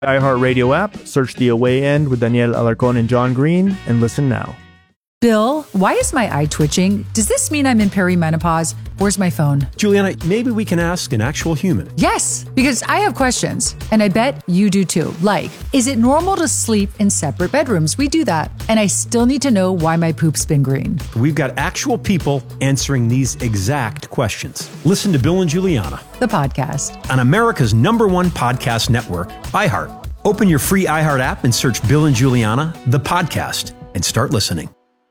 iHeartRadio app, search The Away End with Danielle Alarcon and John Green, and listen now. Bill, why is my eye twitching? Does this mean I'm in perimenopause? Where's my phone? Juliana, maybe we can ask an actual human. Yes, because I have questions, and I bet you do too. Like, is it normal to sleep in separate bedrooms? We do that. And I still need to know why my poop's been green. We've got actual people answering these exact questions. Listen to Bill and Juliana, The podcast. on America's #1 podcast network, iHeart. Open your free iHeart app and search Bill and Juliana, the podcast, and start listening.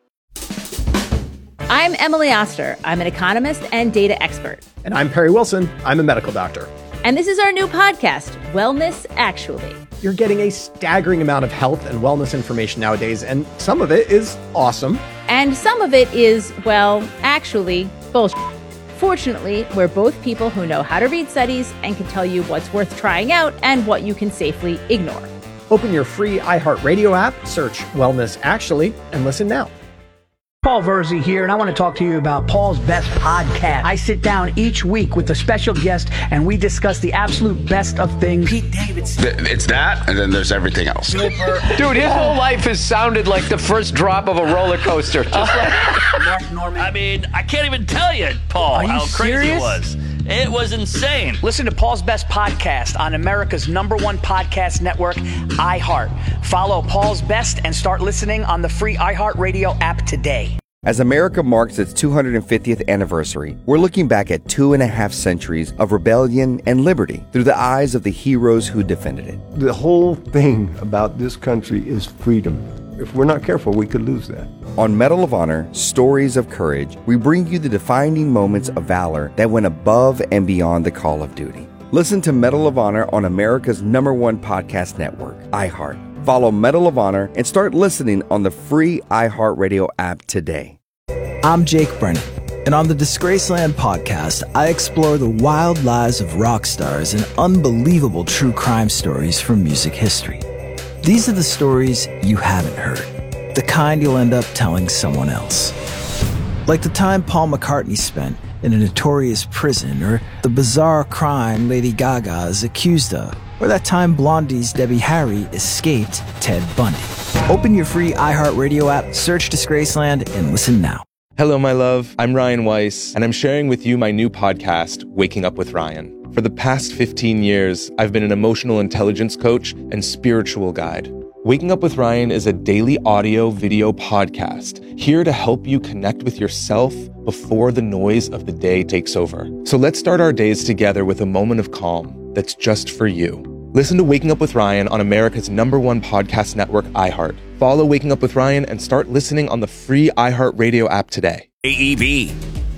I'm Emily Oster. I'm an economist and data expert. And I'm Perry Wilson. I'm a medical doctor. And this is our new podcast, Wellness Actually. You're getting a staggering amount of health and wellness information nowadays, and some of it is awesome. And some of it is, well, actually, bullshit. Fortunately, we're both people who know how to read studies and can tell you what's worth trying out and what you can safely ignore. Open your free iHeartRadio app, search Wellness Actually, and listen now. Paul Verzi here, and I want to talk to you about Paul's Best Podcast. I sit down each week with a special guest, and we discuss the absolute best of things. Pete Davidson. It's that, and then there's everything else. Dude, his whole life has sounded like the first drop of a roller coaster. Just like Mark Norman. I mean, I can't even tell you, Paul, how crazy it was. It was insane. Listen to Paul's Best Podcast on America's #1 podcast network, iHeart. Follow Paul's Best and start listening on the free iHeartRadio app today. As America marks its 250th anniversary, we're looking back at 2.5 centuries of rebellion and liberty through the eyes of the heroes who defended it. The whole thing about this country is freedom. If we're not careful, we could lose that. On Medal of Honor, Stories of Courage, we bring you the defining moments of valor that went above and beyond the call of duty. Listen to Medal of Honor on America's #1 podcast network, iHeart. Follow Medal of Honor and start listening on the free iHeartRadio app today. I'm Jake Brennan, and on the Disgraceland podcast, I explore the wild lives of rock stars and unbelievable true crime stories from music history. These are the stories you haven't heard, the kind you'll end up telling someone else. Like the time Paul McCartney spent in a notorious prison, or the bizarre crime Lady Gaga is accused of, or that time Blondie's Debbie Harry escaped Ted Bundy. Open your free iHeartRadio app, search Disgraceland, and listen now. Hello, my love. I'm Ryan Weiss, and I'm sharing with you my new podcast, Waking Up with Ryan. For the past 15 years, I've been an emotional intelligence coach and spiritual guide. Waking Up with Ryan is a daily audio video podcast here to help you connect with yourself before the noise of the day takes over. So let's start our days together with a moment of calm that's just for you. Listen to Waking Up with Ryan on America's #1 podcast network, iHeart. Follow Waking Up with Ryan and start listening on the free iHeartRadio app today. AEB.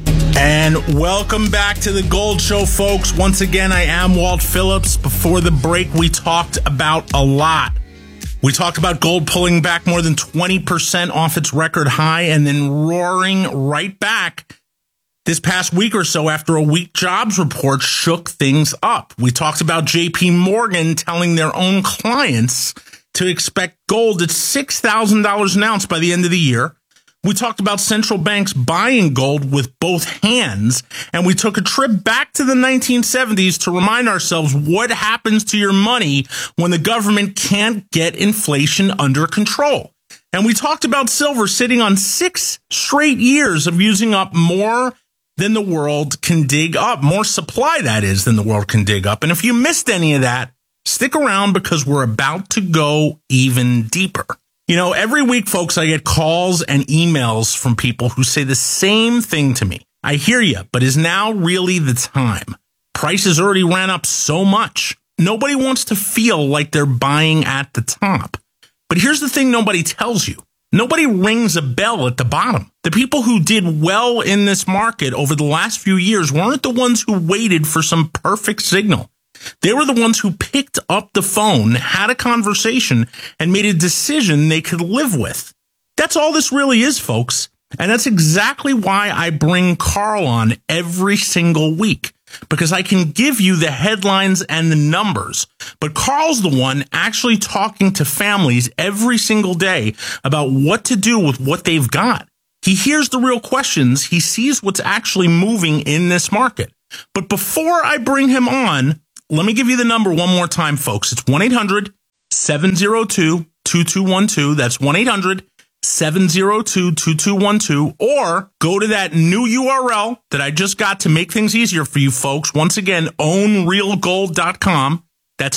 And welcome back to the Gold Show, folks. Once again, I am Walt Phillips. Before the break, we talked about a lot. We talked about gold pulling back more than 20% off its record high and then roaring right back this past week or so after a weak jobs report shook things up. We talked about JP Morgan telling their own clients to expect gold at $6,000 an ounce by the end of the year. We talked about central banks buying gold with both hands, and we took a trip back to the 1970s to remind ourselves what happens to your money when the government can't get inflation under control. And we talked about silver sitting on 6 straight years of using up more than the world can dig up, more supply, that is, than the world can dig up. And if you missed any of that, stick around because we're about to go even deeper. You know, every week, folks, I get calls and emails from people who say the same thing to me. I hear you, but is now really the time? Prices already ran up so much. Nobody wants to feel like they're buying at the top. But here's the thing nobody tells you. Nobody rings a bell at the bottom. The people who did well in this market over the last few years weren't the ones who waited for some perfect signal. They were the ones who picked up the phone, had a conversation, and made a decision they could live with. That's all this really is, folks. And that's exactly why I bring Carl on every single week, because I can give you the headlines and the numbers. But Carl's the one actually talking to families every single day about what to do with what they've got. He hears the real questions. He sees what's actually moving in this market. But before I bring him on, let me give you the number one more time, folks. It's 1-800-702-2212. That's 1-800-702-2212. Or go to that new URL that I just got to make things easier for you folks. Once again, ownrealgold.com. That's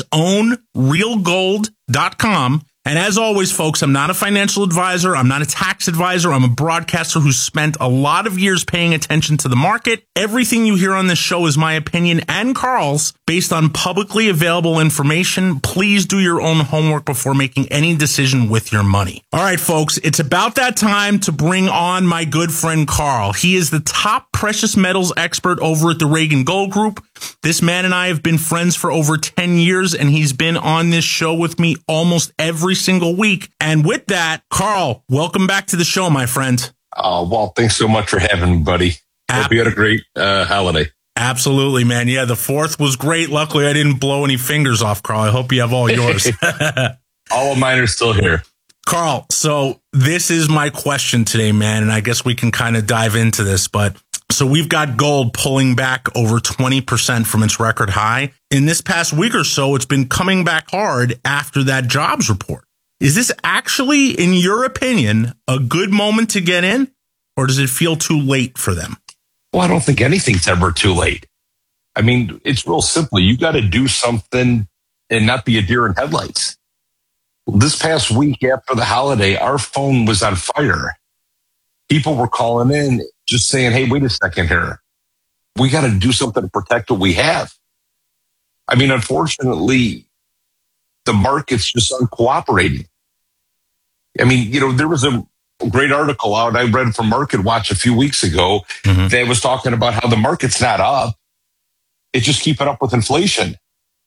ownrealgold.com. And as always, folks, I'm not a financial advisor. I'm not a tax advisor. I'm a broadcaster who's spent a lot of years paying attention to the market. Everything you hear on this show is my opinion and Carl's based on publicly available information. Please do your own homework before making any decision with your money. All right, folks, it's about that time to bring on my good friend Carl. He is the top precious metals expert over at the Reagan Gold Group. This man and I have been friends for over 10 years, and he's been on this show with me almost every single week. And with that, Carl, welcome back to the show, my friend. Well, thanks so much for having me, buddy. Hope you had a great holiday. Absolutely, man. Yeah, the 4th was great. Luckily, I didn't blow any fingers off, Carl. I hope you have all yours. All of mine are still here. Carl, so this is my question today, man, and I guess we can kind of dive into this, but so we've got gold pulling back over 20% from its record high. In this past week or so, it's been coming back hard after that jobs report. Is this actually, in your opinion, a good moment to get in, or does it feel too late for them? Well, I don't think anything's ever too late. I mean, it's real simple. You got to do something and not be a deer in headlights. This past week after the holiday, our phone was on fire. People were calling in just saying, hey, wait a second here. We got to do something to protect what we have. I mean, unfortunately, the market's just uncooperating. I mean, you know, there was a great article out I read from Market Watch a few weeks ago that was talking about how the market's not up. It's just keeping up with inflation.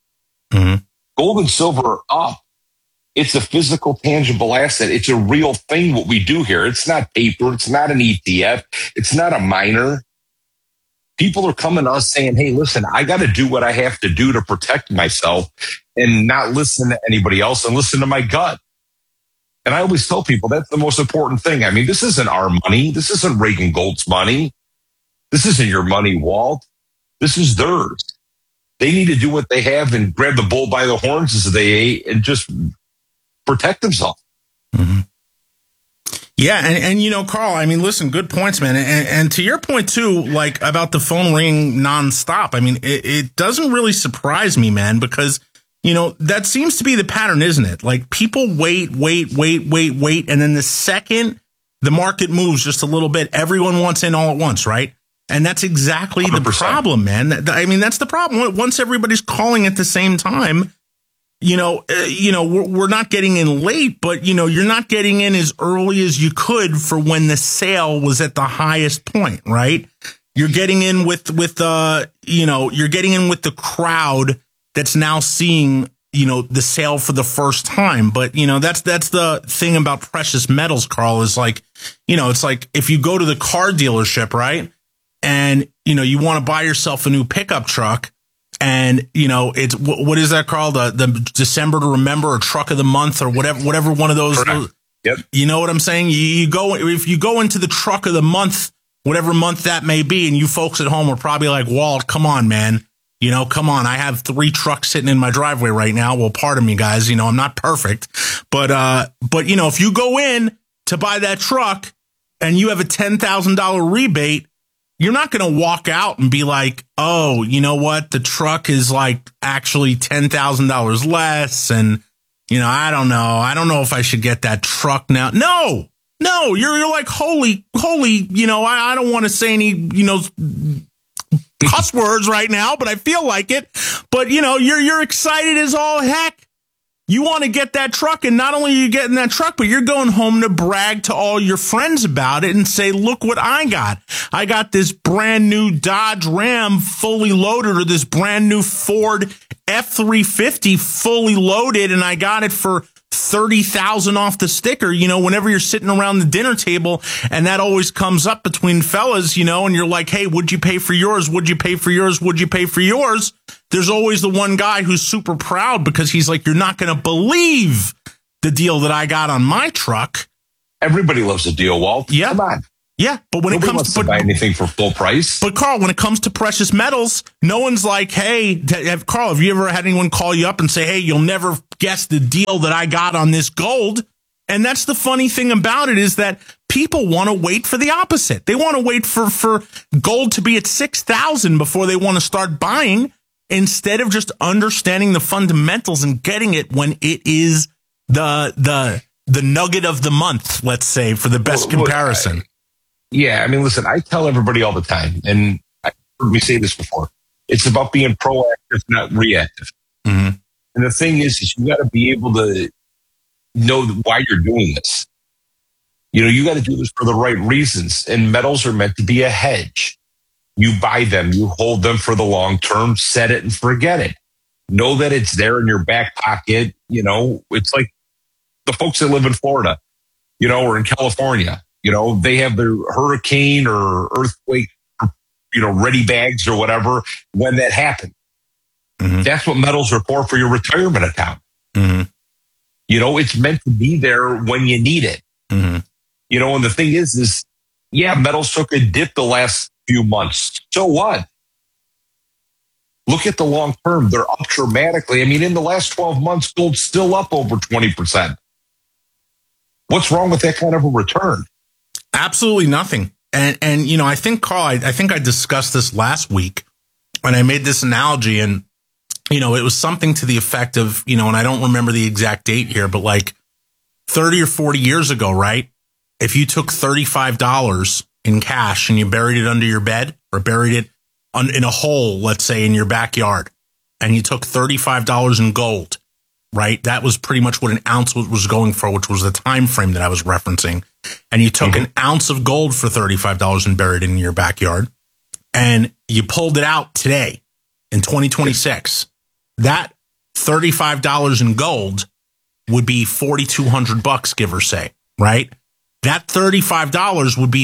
Gold and silver are up. It's a physical, tangible asset. It's a real thing, what we do here. It's not paper. It's not an ETF. It's not a miner. People are coming to us saying, hey, listen, I got to do what I have to do to protect myself and not listen to anybody else and listen to my gut. And I always tell people that's the most important thing. I mean, this isn't our money. This isn't Reagan Gold's money. This isn't your money, Walt. This is theirs. They need to do what they have and grab the bull by the horns as they ate and just protect themselves. Yeah. And, you know, Carl, I mean, listen, good points, man. And to your point, too, like about the phone ringing nonstop. I mean, it doesn't really surprise me, man, because, you know, that seems to be the pattern, isn't it? Like people wait. And then the second the market moves just a little bit, everyone wants in all at once, right? And that's exactly 100%. The problem, man. I mean, that's the problem. Once everybody's calling at the same time, we're not getting in late, but, you know, you're not getting in as early as you could for when the sale was at the highest point, right? You're getting in with the crowd that's now seeing, you know, the sale for the first time. But, you know, that's the thing about precious metals, Carl, is like, you know, it's like if you go to the car dealership, right? And, you know, you want to buy yourself a new pickup truck. And, you know, it's what is that, Carl? The December to Remember or Truck of the Month or whatever one of those. Yep. You know what I'm saying? If you go into the Truck of the Month, whatever month that may be, and you folks at home are probably like, Walt, come on, man. You know, come on. I have 3 trucks sitting in my driveway right now. Well, pardon me, guys. You know, I'm not perfect, but you know, if you go in to buy that truck and you have a $10,000 rebate, you're not going to walk out and be like, oh, you know what? The truck is like actually $10,000 less. And, you know, I don't know. I don't know if I should get that truck now. No, you're like, holy, you know, I don't want to say any, you know, cuss words right now, but I feel like it. But, you know, you're excited as all heck. You want to get that truck, and not only are you getting that truck, but you're going home to brag to all your friends about it and say, look what I got. I got this brand new Dodge Ram fully loaded, or this brand new Ford F-350 fully loaded, and I got it for $30,000 off the sticker. You know, whenever you're sitting around the dinner table, and that always comes up between fellas, you know, and you're like, hey, would you pay for yours? Would you pay for yours? Would you pay for yours? There's always the one guy who's super proud because he's like, you're not going to believe the deal that I got on my truck. Everybody loves a deal, Walt. Yep. Come on. Yeah, but when Nobody it comes to buy anything for full price. But Carl, when it comes to precious metals, no one's like, hey, Carl, have you ever had anyone call you up and say, hey, you'll never guess the deal that I got on this gold? And that's the funny thing about it, is that people want to wait for the opposite. They want to wait for gold to be at 6,000 before they want to start buying, instead of just understanding the fundamentals and getting it when it is the nugget of the month, let's say, for the best comparison. I mean, listen, I tell everybody all the time, and I heard me say this before, it's about being proactive, not reactive. Mm-hmm. And the thing is you got to be able to know why you're doing this. You know, you got to do this for the right reasons, and metals are meant to be a hedge. You buy them, you hold them for the long term, set it and forget it. Know that it's there in your back pocket. You know, it's like the folks that live in Florida, you know, or in California, you know, they have their hurricane or earthquake, you know, ready bags or whatever when that happens. Mm-hmm. That's what metals are for your retirement account. Mm-hmm. You know, it's meant to be there when you need it. Mm-hmm. You know, and the thing is, metals took a dip the last few months. So what? Look at the long term. They're up dramatically. I mean, in the last 12 months, gold's still up over 20%. What's wrong with that kind of a return? Absolutely nothing. And you know, I think, Carl, I think I discussed this last week when I made this analogy, and, you know, it was something to the effect of, you know, and I don't remember the exact date here, but like 30 or 40 years ago, right? If you took $35 in cash and you buried it under your bed, or buried it in a hole, let's say in your backyard, and you took $35 in gold, right? That was pretty much what an ounce was going for, which was the time frame that I was referencing. And you took an ounce of gold for $35 and buried it in your backyard, and you pulled it out today in 2026. That $35 in gold would be $4,200, give or say, right? That $35 would be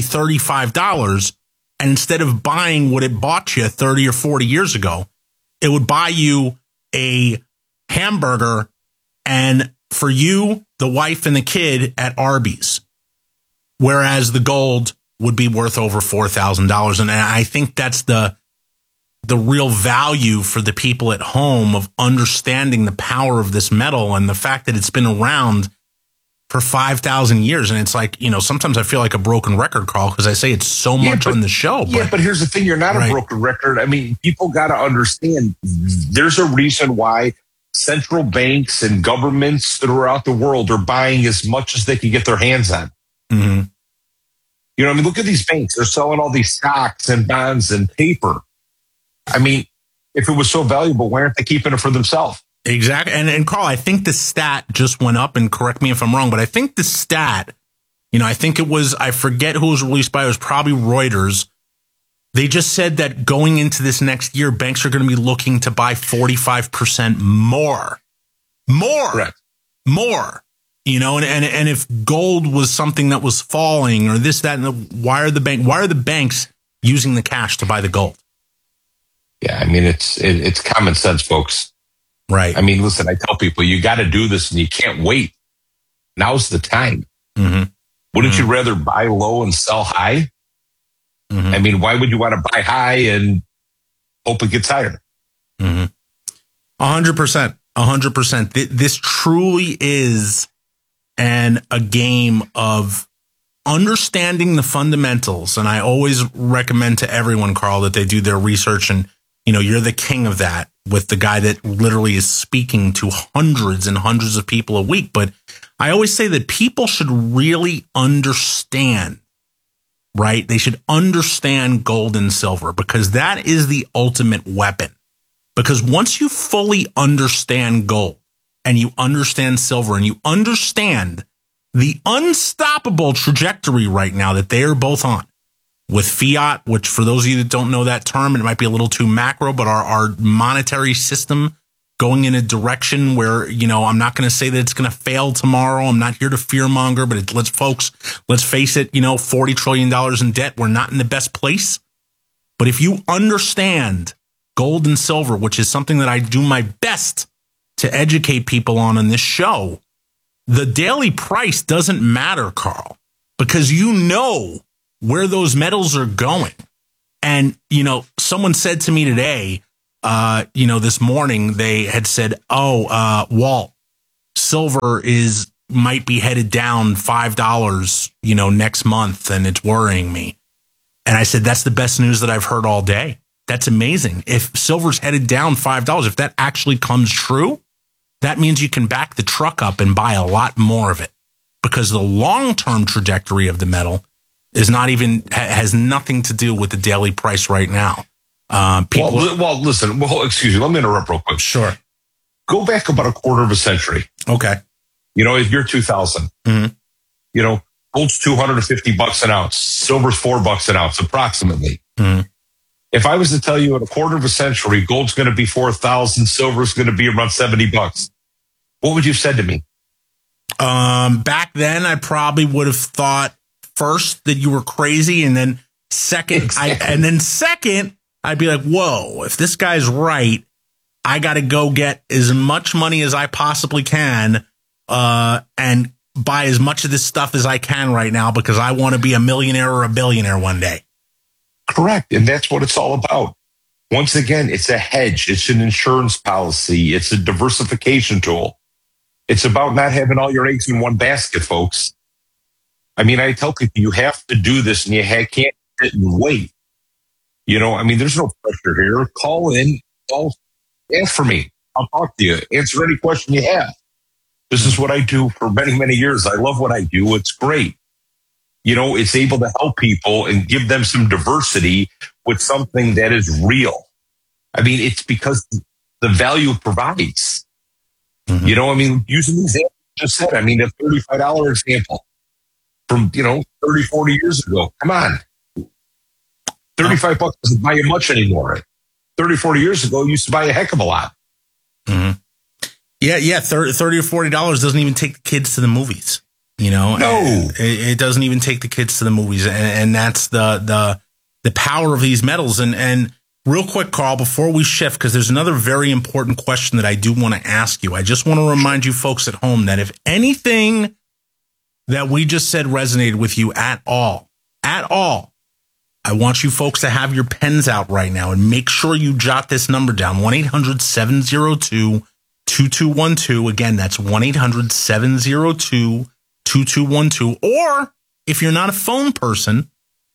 $35. And instead of buying what it bought you 30 or 40 years ago, it would buy you a hamburger and, for you, the wife and the kid, at Arby's. Whereas the gold would be worth over $4,000. And I think that's the real value for the people at home of understanding the power of this metal and the fact that it's been around for 5,000 years. And it's like, you know, sometimes I feel like a broken record, Carl, because I say it's so much on the show. But here's the thing. You're not a broken record. I mean, people got to understand there's a reason why central banks and governments throughout the world are buying as much as they can get their hands on. Mm-hmm. You know, I mean, look at these banks. They're selling all these stocks and bonds and paper. I mean, if it was so valuable, why aren't they keeping it for themselves? Exactly. And Carl, I think the stat just went up, and correct me if I'm wrong, but I think the stat, you know, I think it was, I forget who it was released by, it was probably Reuters. They just said that going into this next year, banks are going to be looking to buy 45% more. Correct. More. You know, and if gold was something that was falling or this, that, and why are the banks using the cash to buy the gold? Yeah, I mean, it's common sense, folks. Right. I mean, listen, I tell people, you got to do this and you can't wait. Now's the time. Mm-hmm. Wouldn't you rather buy low and sell high? Mm-hmm. I mean, why would you want to buy high and hope it gets higher? 100%. 100%. This truly is a game of understanding the fundamentals. And I always recommend to everyone, Carl, that they do their research. And, you know, you're the king of that with the guy that literally is speaking to hundreds and hundreds of people a week. But I always say that people should really understand, right? They should understand gold and silver, because that is the ultimate weapon. Because once you fully understand gold and you understand silver and you understand the unstoppable trajectory right now that they are both on with fiat, which for those of you that don't know that term, it might be a little too macro, but our monetary system going in a direction where, you know, I'm not going to say that it's going to fail tomorrow. I'm not here to fearmonger, but let's face it, you know, $40 trillion in debt. We're not in the best place. But if you understand gold and silver, which is something that I do my best to educate people on this show, the daily price doesn't matter, Carl, because you know where those metals are going. And, someone said to me today, this morning, they had said, Walt, silver might be headed down $5, next month, and it's worrying me. And I said, that's the best news that I've heard all day. That's amazing. If silver's headed down $5, if that actually comes true, that means you can back the truck up and buy a lot more of it, because the long-term trajectory of the metal has nothing to do with the daily price right now. Listen, excuse me, let me interrupt real quick. Sure. Go back about a quarter of a century. Okay. Year 2000. Mm-hmm. Gold's $250 an ounce. Silver's $4 an ounce, approximately. Mm-hmm. If I was to tell you in a quarter of a century, gold's going to be 4,000, silver's going to be around $70, what would you have said to me? Back then, I probably would have thought first that you were crazy, and then second, I'd be like, whoa, if this guy's right, I got to go get as much money as I possibly can, and buy as much of this stuff as I can right now, because I want to be a millionaire or a billionaire one day. Correct. And that's what it's all about. Once again, it's a hedge. It's an insurance policy. It's a diversification tool. It's about not having all your eggs in one basket, folks. I tell people you have to do this, and you can't sit and wait. There's no pressure here. Call in, ask for me. I'll talk to you. Answer any question you have. This is what I do for many, many years. I love what I do. It's great. It's able to help people and give them some diversity with something that is real. It's because the value it provides. Mm-hmm. Using the example you just said, a $35 example from, 30, 40 years ago. Come on. $35 doesn't buy you much anymore. 30, 40 years ago, you used to buy a heck of a lot. Mm-hmm. Yeah. $30 or $40 doesn't even take the kids to the movies. No, it doesn't even take the kids to the movies. And that's the power of these metals. And real quick, Carl, before we shift, because there's another very important question that I do want to ask you. I just want to remind you folks at home that if anything that we just said resonated with you at all, I want you folks to have your pens out right now and make sure you jot this number down. 1-800-702-2212. Again, that's 1-800-702-2212. Or if you're not a phone person,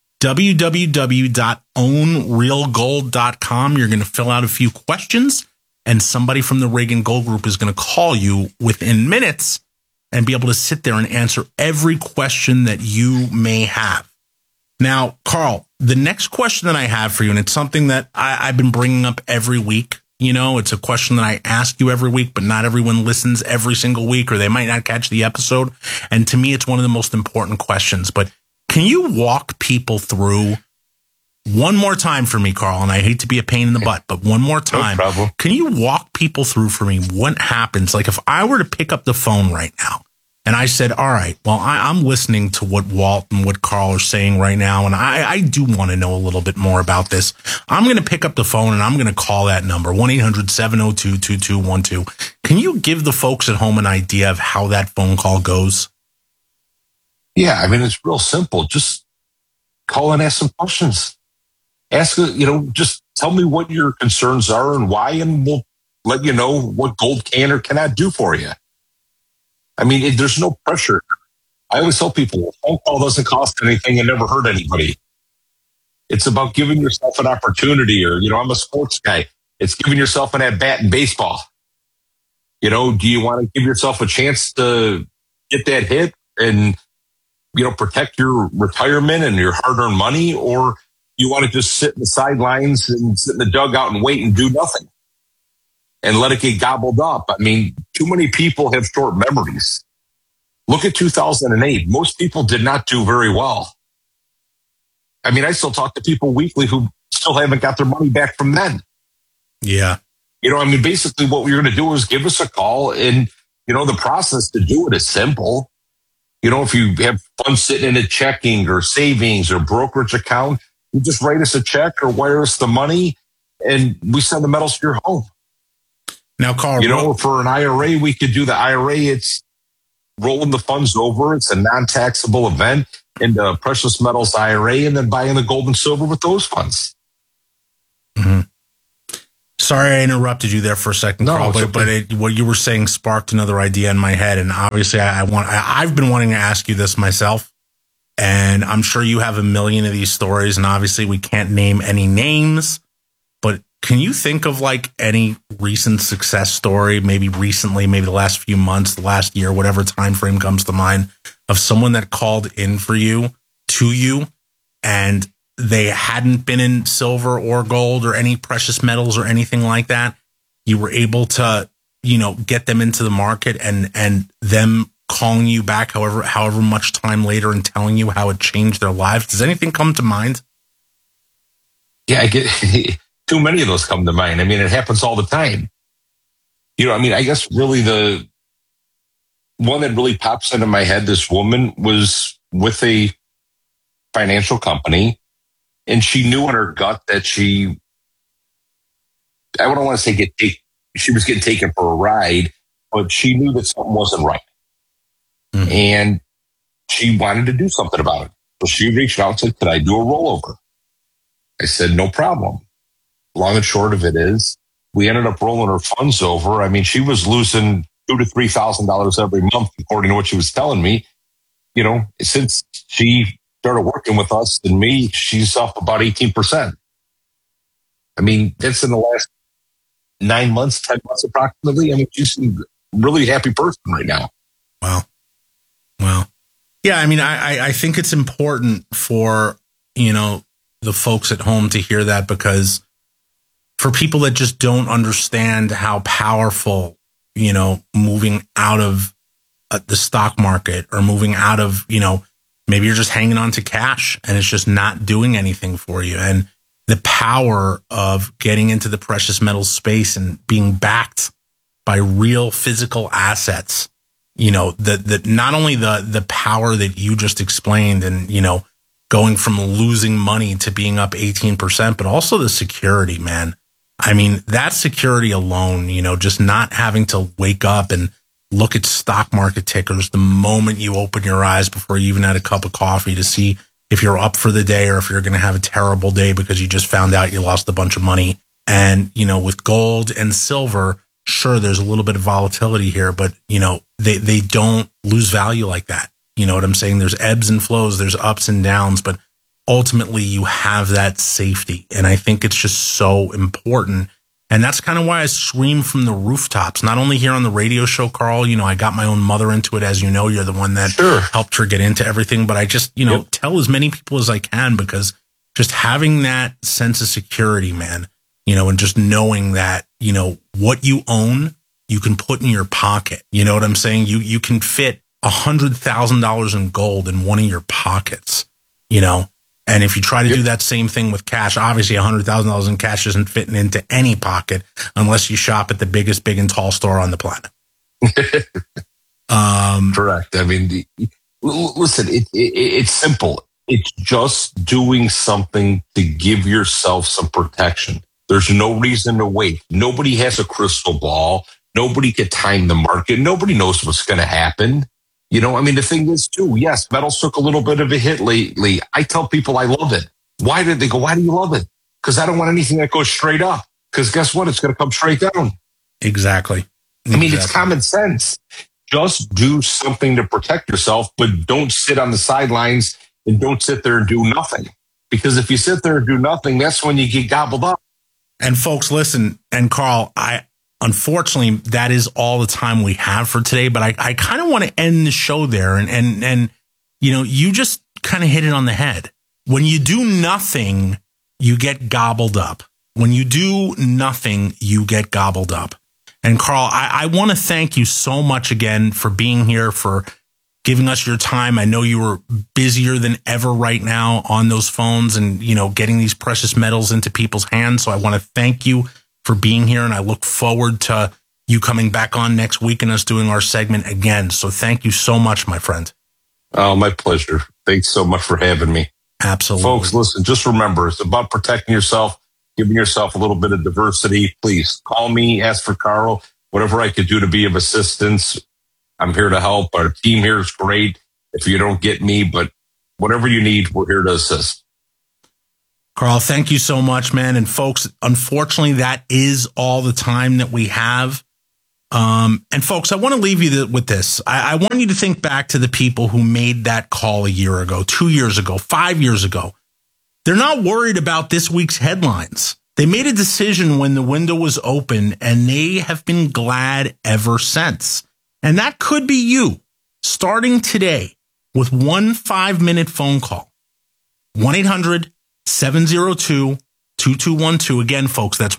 www.ownrealgold.com. You're going to fill out a few questions, and somebody from the Reagan Gold Group is going to call you within minutes and be able to sit there and answer every question that you may have. Now, Carl, the next question that I have for you, and it's something that I've been bringing up every week. It's a question that I ask you every week, but not everyone listens every single week, or they might not catch the episode. And to me, it's one of the most important questions. But can you walk people through one more time for me, Carl? And I hate to be a pain in the butt, but one more time. No problem. Can you walk people through for me what happens? Like if I were to pick up the phone right now and I said, all right, well, I'm listening to what Walt and what Carl are saying right now, and I do want to know a little bit more about this. I'm going to pick up the phone and I'm going to call that number, 1-800-702-2212. Can you give the folks at home an idea of how that phone call goes? Yeah, it's real simple. Just call and ask some questions. Ask, just tell me what your concerns are and why, and we'll let you know what gold can or cannot do for you. There's no pressure. I always tell people, a phone call doesn't cost anything and never hurt anybody. It's about giving yourself an opportunity, or, I'm a sports guy. It's giving yourself an at-bat in baseball. Do you want to give yourself a chance to get that hit and, protect your retirement and your hard-earned money, or you want to just sit in the sidelines and sit in the dugout and wait and do nothing and let it get gobbled up? Too many people have short memories. Look at 2008. Most people did not do very well. I still talk to people weekly who still haven't got their money back from then. Yeah. Basically what we're going to do is give us a call, and, the process to do it is simple. If you have funds sitting in a checking or savings or brokerage account, you just write us a check or wire us the money, and we send the metals to your home. Now, Carl, for an IRA, we could do the IRA. It's rolling the funds over. It's a non-taxable event. into precious metals IRA and then buying the gold and silver with those funds. Mm-hmm. Sorry I interrupted you there for a second, Carl, but what you were saying sparked another idea in my head. And obviously I've been wanting to ask you this myself, and I'm sure you have a million of these stories, and obviously we can't name any names, but can you think of like any recent success story, maybe recently, maybe the last few months, the last year, whatever time frame comes to mind, of someone that called in for you, to you, and they hadn't been in silver or gold or any precious metals or anything like that? You were able to, get them into the market and them calling you back however much time later and telling you how it changed their lives. Does anything come to mind? Yeah, I get too many of those come to mind. I mean, it happens all the time. I guess really the one that really pops into my head, this woman was with a financial company, and she knew in her gut that I don't want to say she was getting taken for a ride, but she knew that something wasn't right. Mm-hmm. And she wanted to do something about it. So she reached out and said, could I do a rollover? I said, no problem. Long and short of it is, we ended up rolling her funds over. I mean, she was losing $2,000 to $3,000 every month, according to what she was telling me. Since she started working with us and me, she's up about 18%. I mean, that's in the last 9 months, 10 months approximately. I mean, she's a really happy person right now. Wow. Yeah, I mean, I think it's important for, the folks at home to hear that, because for people that just don't understand how powerful, moving out of the stock market or moving out of, maybe you're just hanging on to cash and it's just not doing anything for you. And the power of getting into the precious metals space and being backed by real physical assets, that not only the power that you just explained and, going from losing money to being up 18%, but also the security, man. I mean, that security alone, just not having to wake up and look at stock market tickers the moment you open your eyes before you even had a cup of coffee to see if you're up for the day or if you're going to have a terrible day because you just found out you lost a bunch of money. And, with gold and silver, sure, there's a little bit of volatility here, but, they don't lose value like that. You know what I'm saying? There's ebbs and flows, there's ups and downs, but ultimately you have that safety. And I think it's just so important. And that's kind of why I scream from the rooftops, not only here on the radio show, Carl. I got my own mother into it. As you know, you're the one that helped her get into everything. But I just, tell as many people as I can, because just having that sense of security, man, and just knowing that, what you own, you can put in your pocket. You know what I'm saying? You can fit $100,000 in gold in one of your pockets, And if you try to do that same thing with cash, obviously $100,000 in cash isn't fitting into any pocket unless you shop at the biggest big and tall store on the planet. Correct. I mean, listen, it's simple. It's just doing something to give yourself some protection. There's no reason to wait. Nobody has a crystal ball. Nobody can time the market. Nobody knows what's going to happen. The thing is too, yes, metals took a little bit of a hit lately. I tell people I love it. Why did they go? Why do you love it? Because I don't want anything that goes straight up. Because guess what? It's going to come straight down. Exactly. I mean, it's common sense. Just do something to protect yourself, but don't sit on the sidelines and don't sit there and do nothing. Because if you sit there and do nothing, that's when you get gobbled up. And folks, listen, and Carl, unfortunately, that is all the time we have for today, but I kind of want to end the show there. And you just kind of hit it on the head. When you do nothing, you get gobbled up. When you do nothing, you get gobbled up. And Carl, I want to thank you so much again for being here, for giving us your time. I know you were busier than ever right now on those phones and, getting these precious metals into people's hands. So I want to thank you for being here. And I look forward to you coming back on next week and us doing our segment again. So thank you so much, my friend. Oh, my pleasure. Thanks so much for having me. Absolutely. Folks, listen, just remember, it's about protecting yourself, giving yourself a little bit of diversity. Please call me, ask for Carl, whatever I could do to be of assistance. I'm here to help. Our team here is great. If you don't get me, but Whatever you need, we're here to assist. Carl, thank you so much, man. And folks, unfortunately, that is all the time that we have. And folks, I want to leave you with this. I want you to think back to the people who made that call a year ago, 2 years ago, 5 years ago. They're not worried about this week's headlines. They made a decision when the window was open, and they have been glad ever since. And that could be you, starting today with one 5-minute phone call. 1-800-702-2212. Again, folks, that's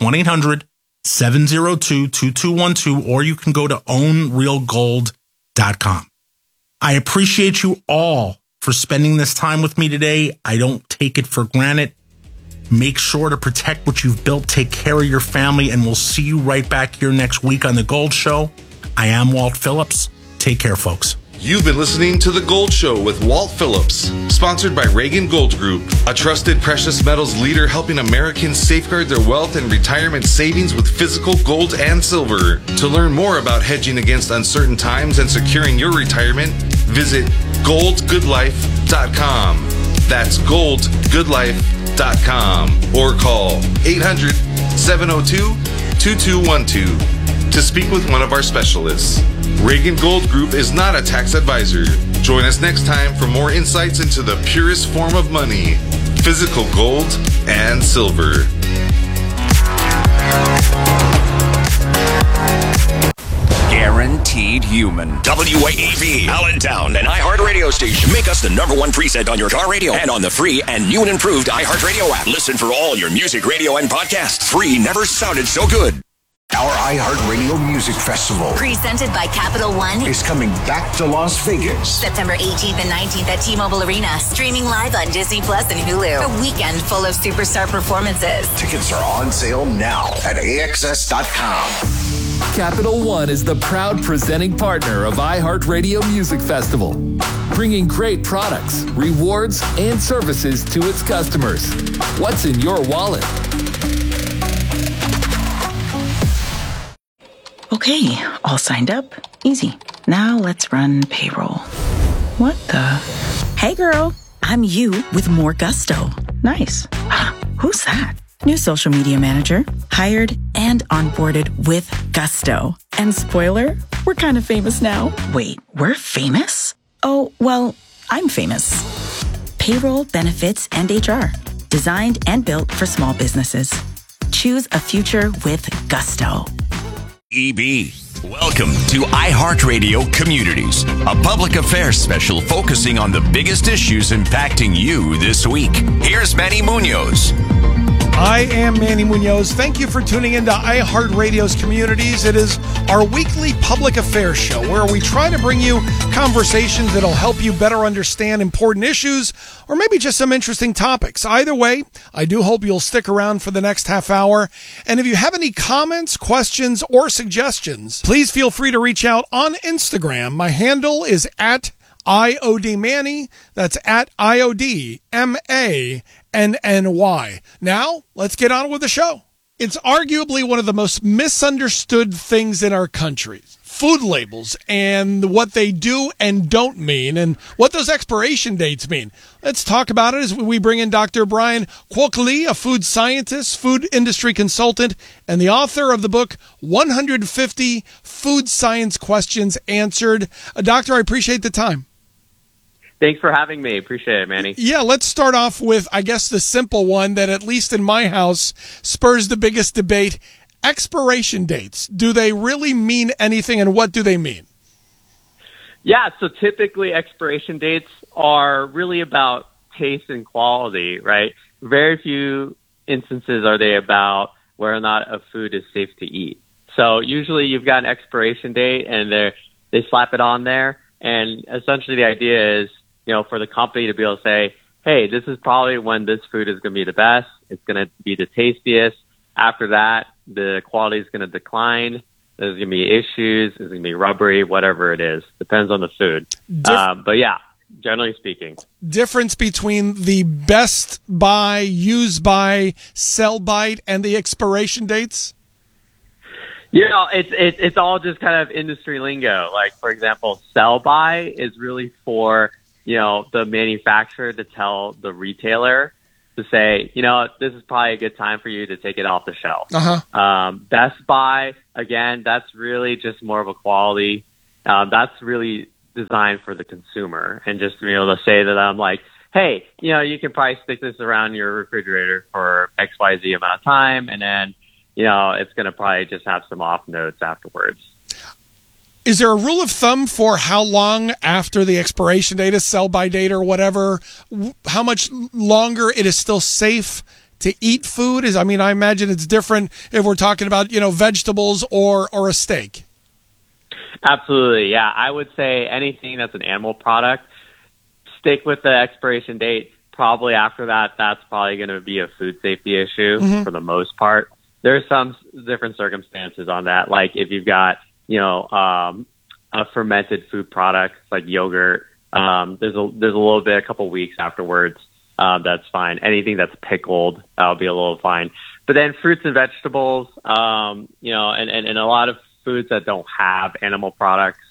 1-800-702-2212, or you can go to ownrealgold.com. I appreciate you all for spending this time with me today. I don't take it for granted. Make sure to protect what you've built. Take care of your family, and we'll see you right back here next week on The Gold Show. I am Walt Phillips. Take care, folks. You've been listening to The Gold Show with Walt Phillips, sponsored by Reagan Gold Group, a trusted precious metals leader helping Americans safeguard their wealth and retirement savings with physical gold and silver. To learn more about hedging against uncertain times and securing your retirement, visit goldgoodlife.com. That's goldgoodlife.com, or call 800-702-2212 to speak with one of our specialists. Reagan Gold Group is not a tax advisor. Join us next time for more insights into the purest form of money, physical gold and silver. Guaranteed human. WAEV, Allentown, an iHeart radio station. Make us the #1 preset on your car radio and on the free and new and improved iHeartRadio app. Listen for all your music, radio, and podcasts. Free never sounded so good. Our iHeartRadio Music Festival, presented by Capital One, is coming back to Las Vegas. September 18th and 19th at T-Mobile Arena. Streaming live on Disney Plus and Hulu. A weekend full of superstar performances. Tickets are on sale now at AXS.com. Capital One is the proud presenting partner of iHeartRadio Music Festival, bringing great products, rewards, and services to its customers. What's in your wallet? Okay, all signed up. Easy. Now let's run payroll. What the? Hey girl, I'm you with more gusto. Nice. Who's that? New social media manager. Hired and onboarded with gusto. And spoiler, we're kind of famous now. Wait, we're famous? Oh, well, I'm famous. Payroll, benefits, and HR. Designed and built for small businesses. Choose a future with gusto. EB. Welcome to iHeartRadio Communities, a public affairs special focusing on the biggest issues impacting you this week. Here's Manny Munoz. I am Manny Munoz. Thank you for tuning into iHeartRadio's Communities. It is our weekly public affairs show where we try to bring you conversations that'll help you better understand important issues or maybe just some interesting topics. Either way, I do hope you'll stick around for the next half hour. And if you have any comments, questions, or suggestions, please feel free to reach out on Instagram. My handle is at IODManny. That's at IODMANNY. Now, let's get on with the show. It's arguably one of the most misunderstood things in our country. Food labels and what they do and don't mean and what those expiration dates mean. Let's talk about it as we bring in Dr. Brian Kwokli, a food scientist, food industry consultant, and the author of the book 150 Food Science Questions Answered. Doctor, I appreciate the time. Thanks for having me. Appreciate it, Manny. Yeah, let's start off with, I guess, the simple one that, at least in my house, spurs the biggest debate. Expiration dates. Do they really mean anything, and what do they mean? Yeah, so typically expiration dates are really about taste and quality, right? Very few instances are they about whether or not a food is safe to eat. So usually you've got an expiration date, and they slap it on there, and essentially the idea is, you know, for the company to be able to say, hey, this is probably when this food is going to be the best. It's going to be the tastiest. After that, the quality is going to decline. There's going to be issues. It's going to be rubbery, whatever it is. Depends on the food. But yeah, generally speaking. Difference between the best by, use by, sell by, and the expiration dates? You know, it's all just kind of industry lingo. Like, for example, sell by is really for the manufacturer to tell the retailer to say, this is probably a good time for you to take it off the shelf. Best Buy, again, that's really just more of a quality. That's really designed for the consumer, and just to be able to say to them, like, hey, you can probably stick this around your refrigerator for XYZ amount of time, and then, it's going to probably just have some off notes afterwards. Is there a rule of thumb for how long after the expiration date is, sell-by date or whatever, how much longer it is still safe to eat food? I imagine it's different if we're talking about, vegetables or a steak. Absolutely, yeah. I would say anything that's an animal product, stick with the expiration date. Probably after that, that's probably going to be a food safety issue for the most part. There's some different circumstances on that, like if you've got a fermented food product like yogurt. There's a little bit, a couple weeks afterwards. That's fine. Anything that's pickled, that'll be a little fine. But then fruits and vegetables, and a lot of foods that don't have animal products,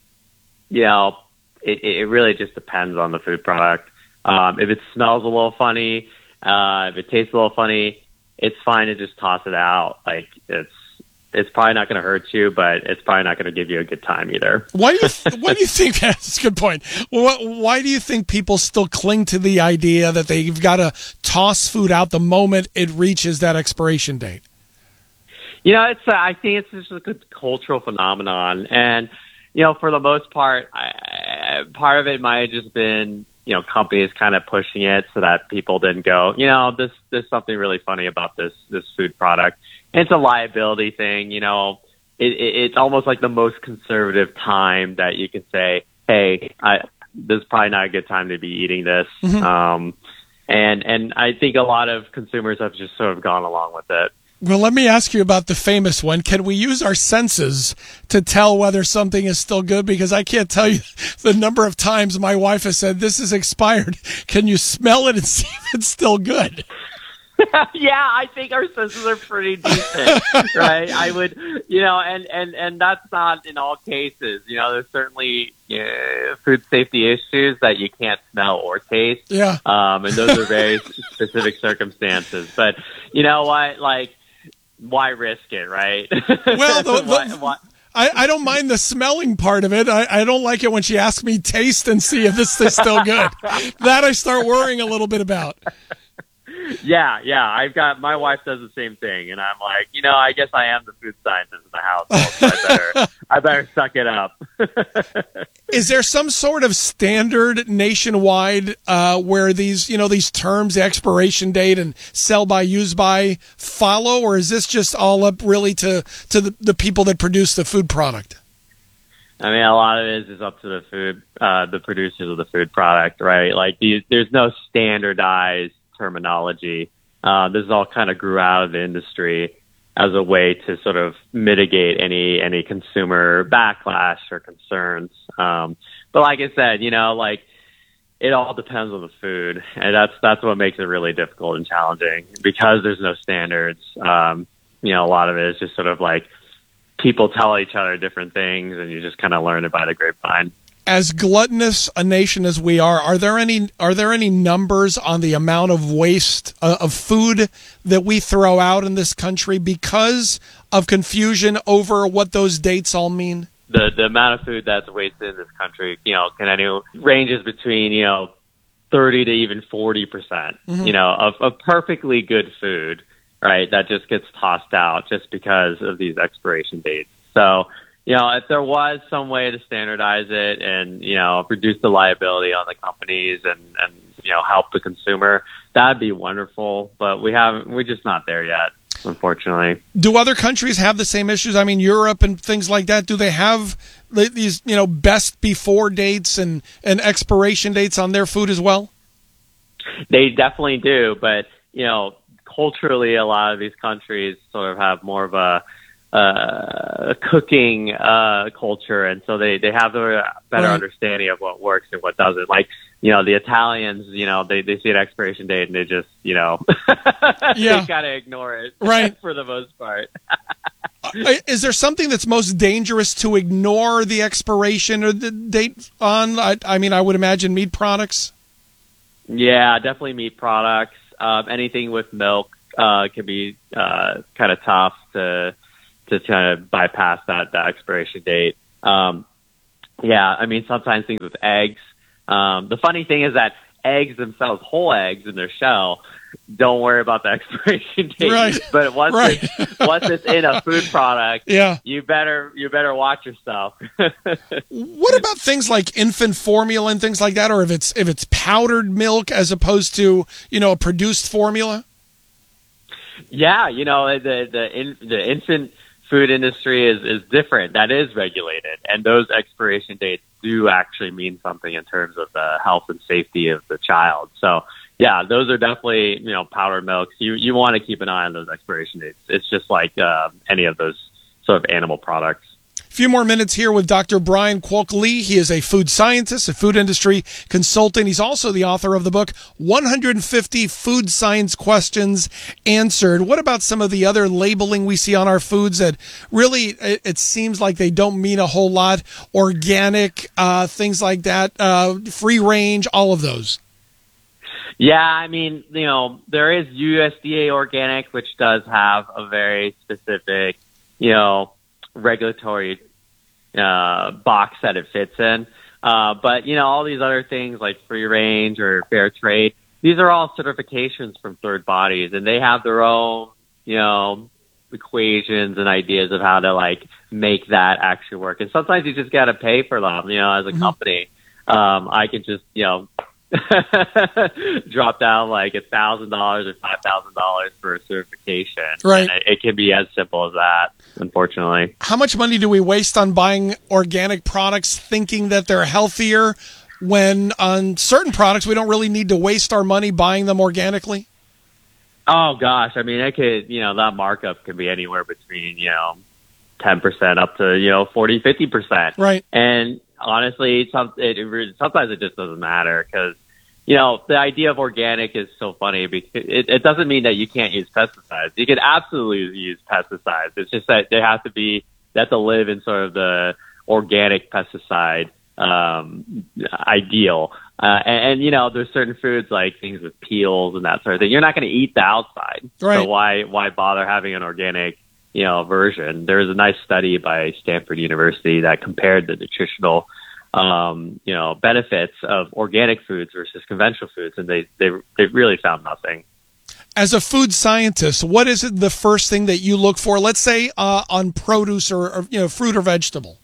it really just depends on the food product. If it smells a little funny, if it tastes a little funny, it's fine to just toss it out. Like it's probably not going to hurt you, but it's probably not going to give you a good time either. Why do you think that's a good point? Why do you think people still cling to the idea that they've got to toss food out the moment it reaches that expiration date? I think it's just a good cultural phenomenon. And, for the most part, part of it might have just been, companies kind of pushing it so that people didn't go, there's something really funny about this food product. And it's a liability thing, it's almost like the most conservative time that you can say, hey, this is probably not a good time to be eating this. And I think a lot of consumers have just sort of gone along with it. Well, let me ask you about the famous one. Can we use our senses to tell whether something is still good? Because I can't tell you the number of times my wife has said, this is expired. Can you smell it and see if it's still good? Yeah, I think our senses are pretty decent, right? I would, and that's not in all cases. There's certainly food safety issues that you can't smell or taste. Yeah. And those are very specific circumstances. But you know what? Like, why risk it, right? Well, I don't mind the smelling part of it. I don't like it when she asks me taste and see if this is still good. That I start worrying a little bit about. Yeah. My wife does the same thing, and I'm like, I guess I am the food scientist in the household, so I better suck it up. Is there some sort of standard nationwide where these terms, the expiration date and sell by, use by, follow, or is this just all up really to the people that produce the food product? I mean, a lot of it is up to the producers of the food product, right? Like, there's no standardized terminology. This all kind of grew out of the industry as a way to sort of mitigate any consumer backlash or concerns. But like I said, it all depends on the food, and that's what makes it really difficult and challenging because there's no standards. A lot of it is just sort of like people tell each other different things, and you just kind of learn it by the grapevine. As gluttonous a nation as we are there any numbers on the amount of waste of food that we throw out in this country because of confusion over what those dates all mean? The amount of food that's wasted in this country, ranges between 30 to even 40%, of perfectly good food, right? That just gets tossed out just because of these expiration dates. So, if there was some way to standardize it and, reduce the liability on the companies and help the consumer, that'd be wonderful. But we're just not there yet, unfortunately. Do other countries have the same issues? I mean, Europe and things like that, do they have these, best before dates and expiration dates on their food as well? They definitely do. But, culturally, a lot of these countries sort of have more of a cooking culture, and so they have a better understanding of what works and what doesn't. Like, the Italians, they see an expiration date and they just, they kind of ignore it, right, for the most part. Is there something that's most dangerous to ignore the expiration or the date on? I mean, I would imagine meat products. Yeah, definitely meat products. Anything with milk can be kind of tough to kind of bypass that expiration date. Yeah, I mean, sometimes things with eggs. The funny thing is that eggs themselves, whole eggs in their shell, don't worry about the expiration date. Right. But once it's in a food product, yeah, you better watch yourself. What about things like infant formula and things like that, or if it's powdered milk as opposed to a produced formula? Yeah, the infant food industry is different. That is regulated, and those expiration dates do actually mean something in terms of the health and safety of the child. So, yeah, those are definitely powdered milks. You want to keep an eye on those expiration dates. It's just like any of those sort of animal products. A few more minutes here with Dr. Brian Kwok Lee. He is a food scientist, a food industry consultant. He's also the author of the book, 150 Food Science Questions Answered. What about some of the other labeling we see on our foods that really, it seems like they don't mean a whole lot? Organic, things like that, free range, all of those. Yeah, I mean, there is USDA organic, which does have a very specific, regulatory box that it fits in. But, all these other things like free range or fair trade, these are all certifications from third bodies, and they have their own, equations and ideas of how to make that actually work. And sometimes you just got to pay for them, as a company. I can just, drop down like $1,000 or $5,000 for a certification. Right. And it can be as simple as that, unfortunately. How much money do we waste on buying organic products thinking that they're healthier when on certain products we don't really need to waste our money buying them organically? Oh gosh. I mean, it could, that markup could be anywhere between, 10% up to, 40, 50%. Right. And honestly, sometimes it just doesn't matter because, the idea of organic is so funny because it doesn't mean that you can't use pesticides. You can absolutely use pesticides. It's just that they have to live in sort of the organic pesticide ideal. And there's certain foods like things with peels and that sort of thing. You're not going to eat the outside. Right. So why bother having an organic version? There was a nice study by Stanford University that compared the nutritional, benefits of organic foods versus conventional foods, and they really found nothing. As a food scientist, what is it the first thing that you look for? Let's say on produce or fruit or vegetable.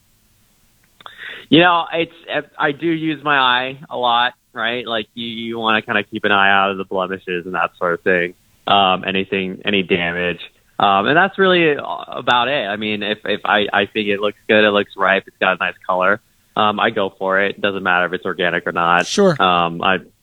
I do use my eye a lot, right? Like you want to kind of keep an eye out of the blemishes and that sort of thing. Any damage. And that's really about it. I mean, if I think it looks good, it looks ripe, it's got a nice color, I go for it. It doesn't matter if it's organic or not. Sure. I'm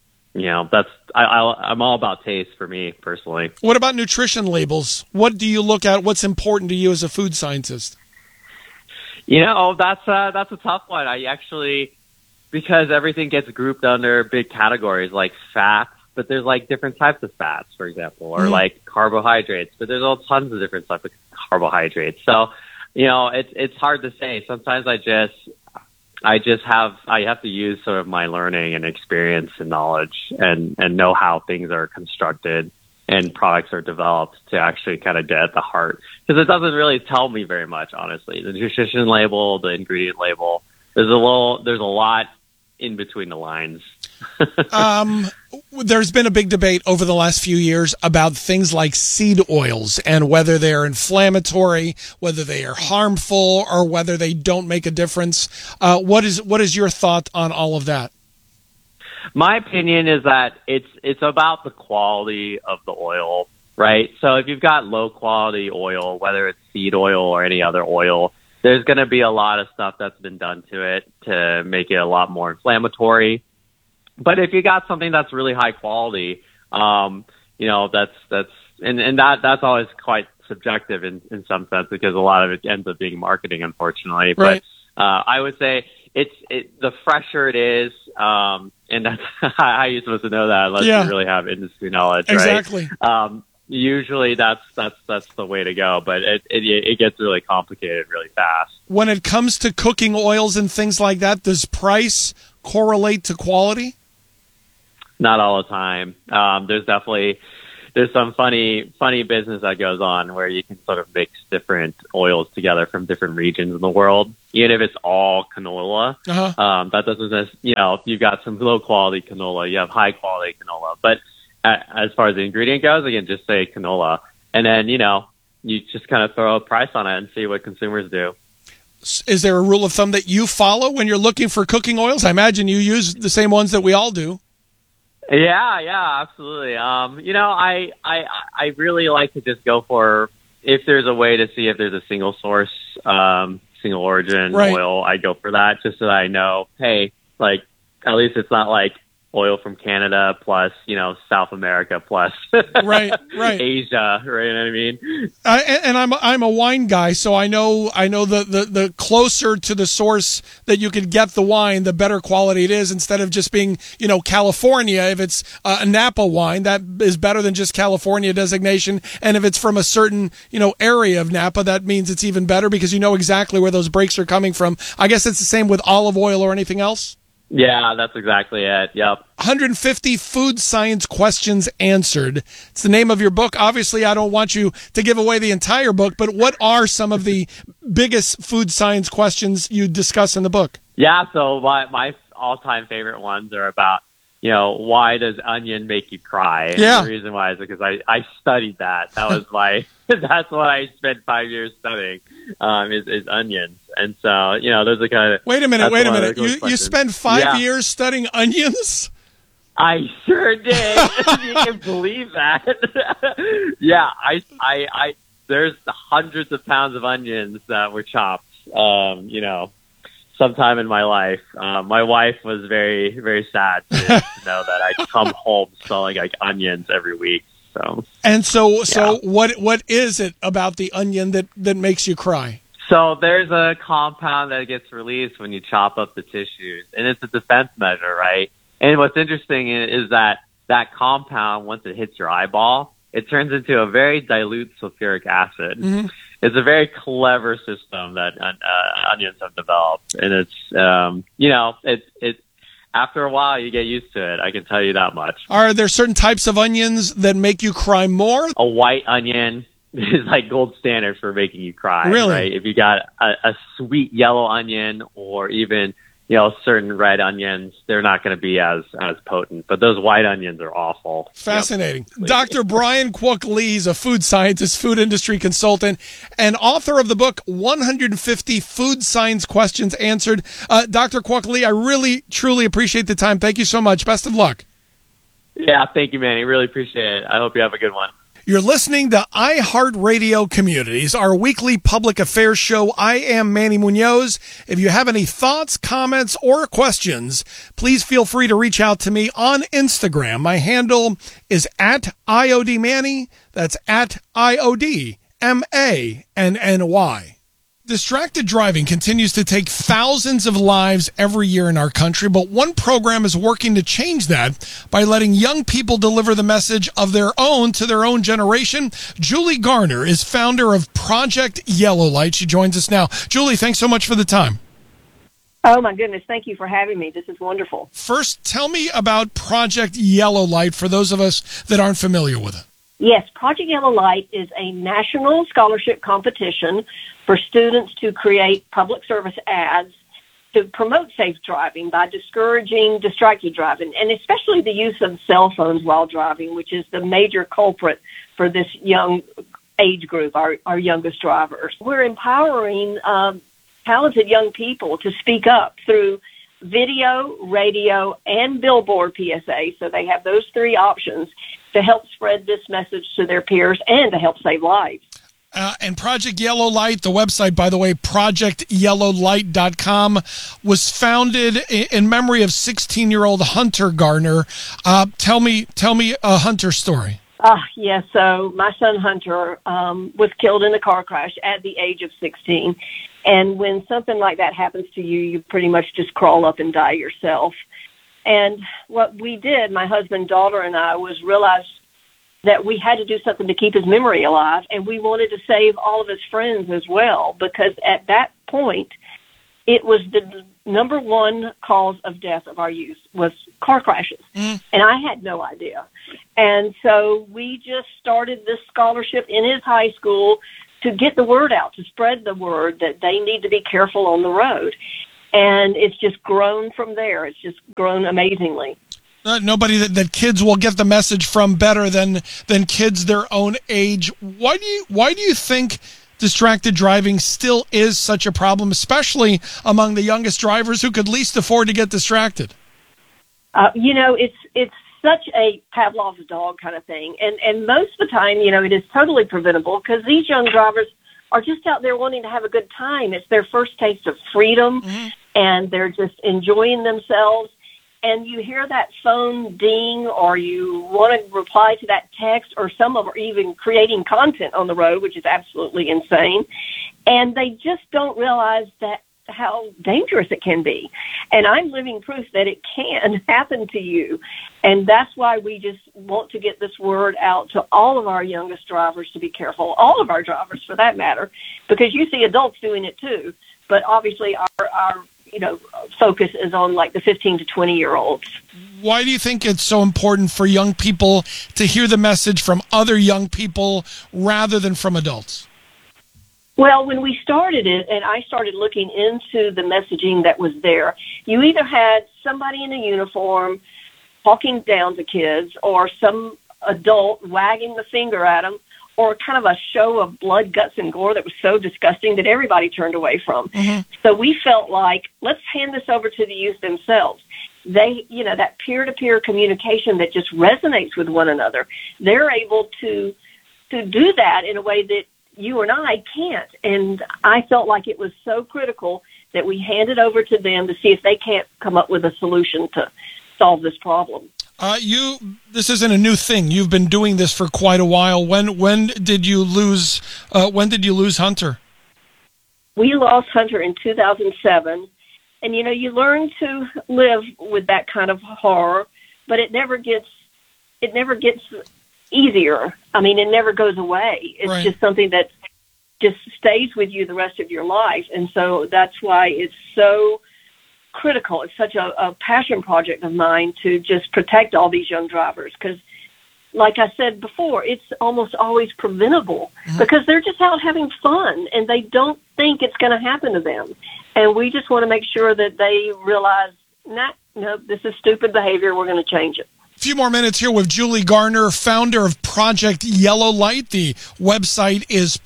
all about taste for me personally. What about nutrition labels? What do you look at? What's important to you as a food scientist? That's a tough one. I actually, because everything gets grouped under big categories like fat, but there's like different types of fats, for example, or like carbohydrates, but there's all tons of different types of carbohydrates. So, it's hard to say. Sometimes I have to use sort of my learning and experience and knowledge and know how things are constructed and products are developed to actually kind of get at the heart. Because it doesn't really tell me very much, honestly. The nutrition label, the ingredient label, there's a lot in between the lines. There's been a big debate over the last few years about things like seed oils and whether they're inflammatory, whether they are harmful, or whether they don't make a difference. What is your thought on all of that? My opinion is that it's about the quality of the oil, right? So if you've got low quality oil, whether it's seed oil or any other oil, there's going to be a lot of stuff that's been done to it to make it a lot more inflammatory. But if you got something that's really high quality, that's always quite subjective in some sense because a lot of it ends up being marketing, unfortunately. Right. But I would say the fresher it is, and that's how are you supposed to know that unless you really have industry knowledge, exactly. Right? usually that's the way to go, but it gets really complicated really fast. When it comes to cooking oils and things like that, does price correlate to quality? Not all the time. There's some funny business that goes on where you can sort of mix different oils together from different regions in the world. Even if it's all canola, that doesn't, you've got some low quality canola, you have high quality canola. But as far as the ingredient goes, again, just say canola. And then, you just kind of throw a price on it and see what consumers do. Is there a rule of thumb that you follow when you're looking for cooking oils? I imagine you use the same ones that we all do. Yeah, absolutely. I really like to just go for, if there's a way to see if there's a single source, single origin oil, I go for that just so that I know, hey, like, at least it's not like oil from Canada plus, South America plus right. Asia, right? You know what I mean? And I'm a wine guy, so I know the closer to the source that you could get the wine, the better quality it is. Instead of just being, California, if it's a Napa wine, that is better than just California designation. And if it's from a certain, area of Napa, that means it's even better because you know exactly where those breaks are coming from. I guess it's the same with olive oil or anything else. Yeah, that's exactly it. Yep. 150 food science questions answered. It's the name of your book. Obviously, I don't want you to give away the entire book, but what are some of the biggest food science questions you discuss in the book? Yeah, so my all-time favorite ones are about, why does onion make you cry? And the reason why is because I studied that. That was that's what I spent 5 years studying, is onions. And so, those are kind of... Wait a minute. You spent 5 years studying onions? I sure did. You can believe that. Yeah, I there's hundreds of pounds of onions that were chopped, sometime in my life. My wife was very, very sad to know that I come home smelling like onions every week. So what is it about the onion that makes you cry? So there's a compound that gets released when you chop up the tissues, and it's a defense measure, right? And what's interesting is that compound, once it hits your eyeball, it turns into a very dilute sulfuric acid. Mm-hmm. It's a very clever system that onions have developed, and it's after a while you get used to it. I can tell you that much. Are there certain types of onions that make you cry more? A white onion is like gold standard for making you cry. Really? Right? If you got a sweet yellow onion or even certain red onions, they're not going to be as potent. But those white onions are awful. Fascinating. Yep. Dr. Brian Kwok Lee is a food scientist, food industry consultant, and author of the book 150 Food Science Questions Answered. Dr. Kwok Lee, I really, truly appreciate the time. Thank you so much. Best of luck. Yeah, thank you, Manny. Really appreciate it. I hope you have a good one. You're listening to iHeartRadio Communities, our weekly public affairs show. I am Manny Munoz. If you have any thoughts, comments, or questions, please feel free to reach out to me on Instagram. My handle is @IODManny. That's @IODMANNY. Distracted driving continues to take thousands of lives every year in our country, but one program is working to change that by letting young people deliver the message of their own to their own generation. Julie Garner is founder of Project Yellow Light. She joins us now. Julie, thanks so much for the time. Oh, my goodness. Thank you for having me. This is wonderful. First, tell me about Project Yellow Light for those of us that aren't familiar with it. Yes, Project Yellow Light is a national scholarship competition for students to create public service ads to promote safe driving by discouraging distracted driving, and especially the use of cell phones while driving, which is the major culprit for this young age group, our youngest drivers. We're empowering talented young people to speak up through video, radio, and billboard PSA. So they have those three options to help spread this message to their peers and to help save lives. And Project Yellow Light, the website, by the way, projectyellowlight.com, was founded in memory of 16-year-old Hunter Garner. Tell me a Hunter story. Yes. So my son Hunter was killed in a car crash at the age of 16. And when something like that happens to you, you pretty much just crawl up and die yourself. And what we did, my husband, daughter, and I, was realize that we had to do something to keep his memory alive, and we wanted to save all of his friends as well, because at that point, it was the number one cause of death of our youth was car crashes. And I had no idea. And so we just started this scholarship in his high school to get the word out, to spread the word that they need to be careful on the road. And it's just grown from there. It's just grown amazingly. Nobody that kids will get the message from better than kids their own age. Why do you think distracted driving still is such a problem, especially among the youngest drivers who could least afford to get distracted? It's such a Pavlov's dog kind of thing. And most of the time, it is totally preventable because these young drivers are just out there wanting to have a good time. It's their first taste of freedom, and they're just enjoying themselves. And you hear that phone ding, or you want to reply to that text, or some of them are even creating content on the road, which is absolutely insane. And they just don't realize that how dangerous it can be. And I'm living proof that it can happen to you. And that's why we just want to get this word out to all of our youngest drivers to be careful, all of our drivers for that matter, because you see adults doing it too. But obviously our focus is on like the 15 to 20-year-olds. Why do you think it's so important for young people to hear the message from other young people rather than from adults? Well, when we started it, and I started looking into the messaging that was there, you either had somebody in a uniform talking down to kids, or some adult wagging the finger at them, or kind of a show of blood, guts, and gore that was so disgusting that everybody turned away from. So we felt like, let's hand this over to the youth themselves. They, that peer-to-peer communication that just resonates with one another, they're able to do that in a way that you and I can't. And I felt like it was so critical that we hand it over to them to see if they can't come up with a solution to solve this problem. This isn't a new thing. You've been doing this for quite a while. When did you lose Hunter? We lost Hunter in 2007. And you learn to live with that kind of horror, but it never gets easier. I mean, it never goes away. It's just something that just stays with you the rest of your life. And so that's why it's so critical. It's such a passion project of mine to just protect all these young drivers, because like I said before, it's almost always preventable because they're just out having fun and they don't think it's going to happen to them. And we just want to make sure that they realize, no, this is stupid behavior. We're going to change it. A few more minutes here with Julie Garner, founder of Project Yellow Light. The website is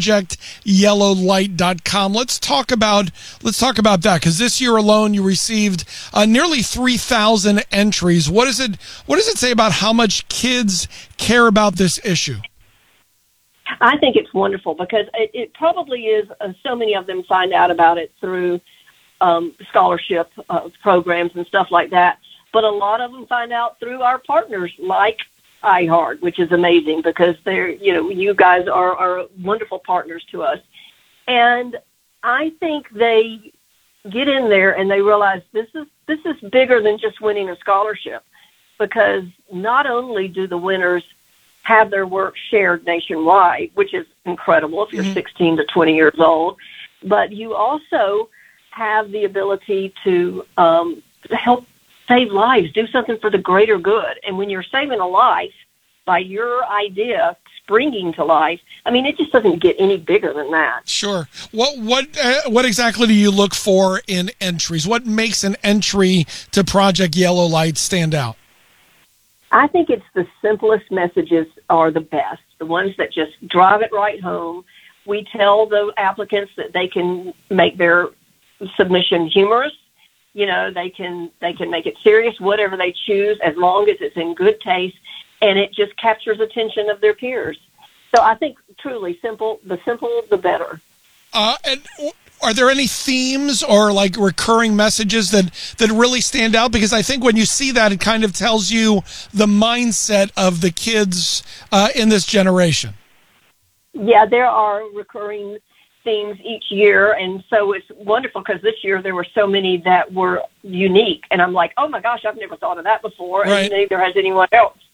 projectyellowlight.com. Let's talk about that, because this year alone you received nearly 3,000 entries. What does it say about how much kids care about this issue? I think it's wonderful because it probably is. So many of them find out about it through scholarship programs and stuff like that. But a lot of them find out through our partners like iHeart, which is amazing because they're, you guys are wonderful partners to us. And I think they get in there and they realize this is bigger than just winning a scholarship, because not only do the winners have their work shared nationwide, which is incredible if you're 16 to 20 years old, but you also have the ability to help save lives, do something for the greater good. And when you're saving a life by your idea springing to life, I mean, it just doesn't get any bigger than that. Sure. What exactly do you look for in entries? What makes an entry to Project Yellow Light stand out? I think it's the simplest messages are the best, the ones that just drive it right home. We tell the applicants that they can make their submission humorous. They can make it serious, whatever they choose, as long as it's in good taste, and it just captures attention of their peers. So I think truly simple, the better. And are there any themes or like recurring messages that really stand out? Because I think when you see that, it kind of tells you the mindset of the kids in this generation. Yeah, there are recurring themes each year, and so it's wonderful because this year there were so many that were unique, and I'm like, oh my gosh, I've never thought of that before, and neither has anyone else.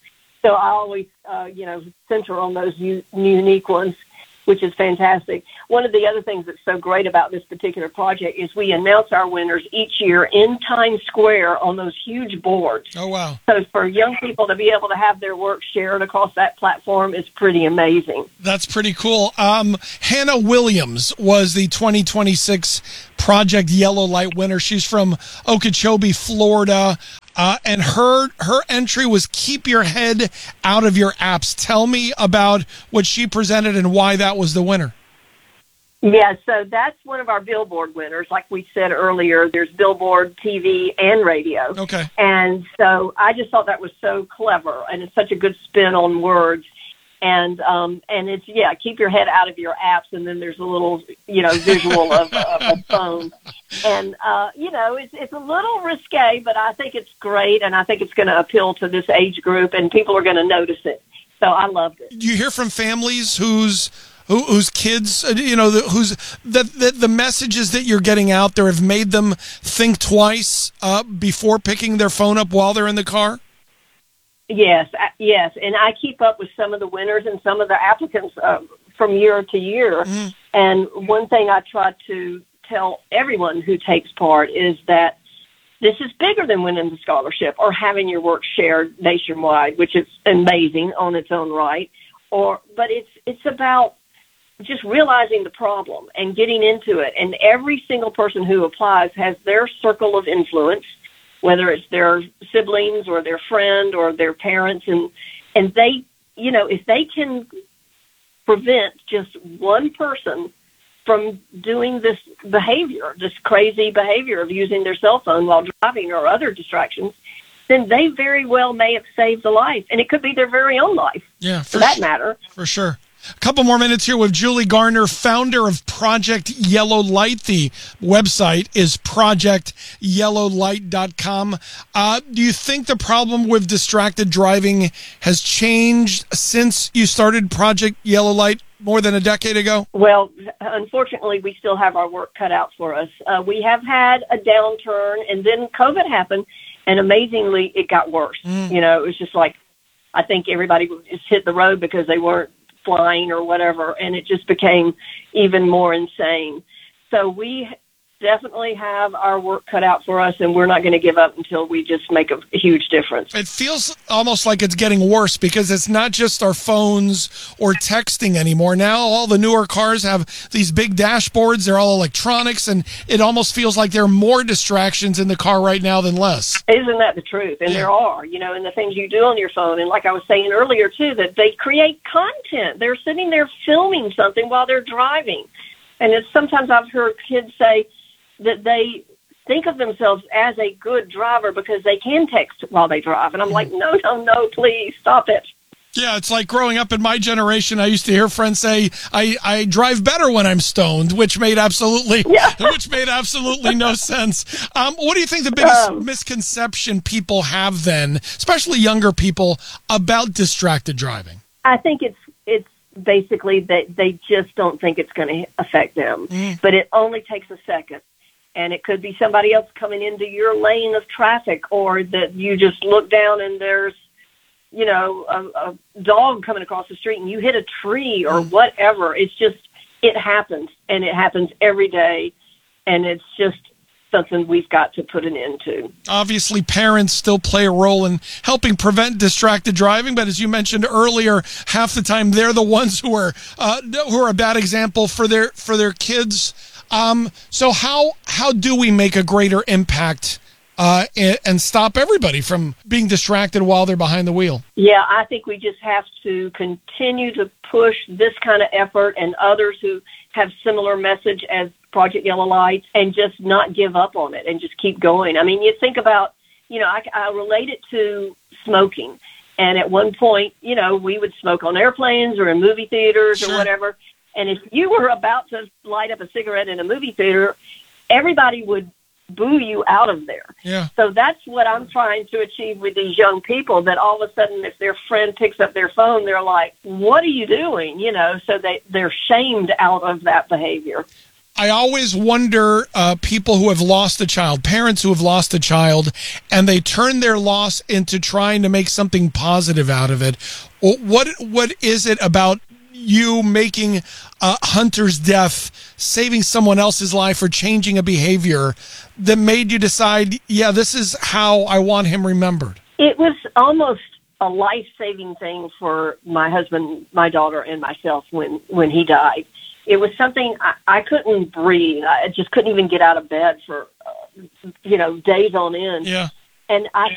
So I always, center on those unique ones, which is fantastic. One of the other things that's so great about this particular project is we announce our winners each year in Times Square on those huge boards. Oh, wow. So for young people to be able to have their work shared across that platform is pretty amazing. That's pretty cool. Hannah Williams was the 2026 Project Yellow Light winner. She's from Okeechobee, Florida. And her entry was Keep Your Head Out of Your Apps. Tell me about what she presented and why that was the winner. Yeah, so that's one of our Billboard winners. Like we said earlier, there's Billboard, TV, and radio. Okay. And so I just thought that was so clever, and it's such a good spin on words. And it's, keep your head out of your apps, and then there's a little, visual of a phone. And, it's a little risque, but I think it's great, and I think it's going to appeal to this age group, and people are going to notice it. So I loved it. Do you hear from families whose kids, the messages that you're getting out there have made them think twice before picking their phone up while they're in the car? Yes, and I keep up with some of the winners and some of the applicants from year to year. Mm-hmm. And one thing I try to tell everyone who takes part is that this is bigger than winning the scholarship or having your work shared nationwide, which is amazing on its own right. But it's about just realizing the problem and getting into it. And every single person who applies has their circle of influence, whether it's their siblings or their friend or their parents. And they, if they can prevent just one person from doing this behavior, this crazy behavior of using their cell phone while driving or other distractions, then they very well may have saved a life. And it could be their very own life, for that matter. For sure. A couple more minutes here with Julie Garner, founder of Project Yellow Light. The website is projectyellowlight.com. Do you think the problem with distracted driving has changed since you started Project Yellow Light more than a decade ago? Well, unfortunately, we still have our work cut out for us. We have had a downturn, and then COVID happened, and amazingly, it got worse. It was just like, I think everybody just hit the road because they weren't flying or whatever, and it just became even more insane. So we definitely have our work cut out for us, and we're not going to give up until we just make a huge difference. It feels almost like it's getting worse because it's not just our phones or texting anymore. Now all the newer cars have these big dashboards. They're all electronics, and it almost feels like there are more distractions in the car right now than less. Isn't that the truth? And there are, and the things you do on your phone. And like I was saying earlier, too, that they create content. They're sitting there filming something while they're driving. And sometimes I've heard kids say that they think of themselves as a good driver because they can text while they drive. And I'm like, no, please stop it. Yeah, it's like growing up in my generation, I used to hear friends say, I drive better when I'm stoned, which made absolutely no sense. What do you think the biggest misconception people have then, especially younger people, about distracted driving? I think it's basically that they just don't think it's going to affect them. But it only takes a second. And it could be somebody else coming into your lane of traffic, or that you just look down and there's, a dog coming across the street and you hit a tree or whatever. It's just, it happens, and it happens every day. And it's just something we've got to put an end to. Obviously, parents still play a role in helping prevent distracted driving, but as you mentioned earlier, half the time they're the ones who are a bad example for their kids. So how do we make a greater impact and stop everybody from being distracted while they're behind the wheel? Yeah, I think we just have to continue to push this kind of effort and others who have similar message as Project Yellow Light, and just not give up on it and just keep going. I mean, you think about, I relate it to smoking. And at one point, we would smoke on airplanes or in movie theaters or whatever. And if you were about to light up a cigarette in a movie theater, everybody would boo you out of there. Yeah. So that's what I'm trying to achieve with these young people, that all of a sudden if their friend picks up their phone, they're like, what are you doing? So they're shamed out of that behavior. I always wonder people who have lost a child, parents who have lost a child, and they turn their loss into trying to make something positive out of it. What is it about you making Hunter's death, saving someone else's life, or changing a behavior that made you decide, yeah, this is how I want him remembered? It was almost a life-saving thing for my husband, my daughter, and myself when he died. It was something I couldn't breathe. I just couldn't even get out of bed for, days on end. Yeah. And I